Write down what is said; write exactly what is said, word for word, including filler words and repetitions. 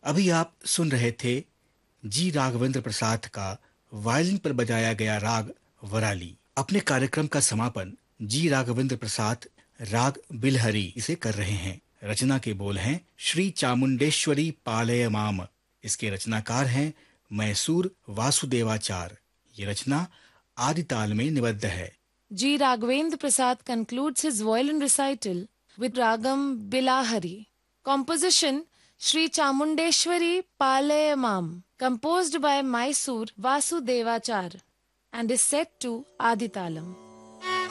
अभी आप सुन रहे थे जी राघवेंद्र प्रसाद का वायलिन पर बजाया गया राग वराली। अपने कार्यक्रम का समापन जी राघवेंद्र प्रसाद राग बिलहरी से कर रहे हैं। रचना के बोल हैं श्री चामुंडेश्वरी पालय माम। इसके रचनाकार हैं मैसूर वासुदेवाचार। ये रचना आदि ताल में निबद्ध है। G. Raghavendra Prasad concludes his violin recital with Ragam Bilahari. Composition Sri Chamundeshwari Palayamam, composed by Mysore Vasudevachar and is set to Aditalam.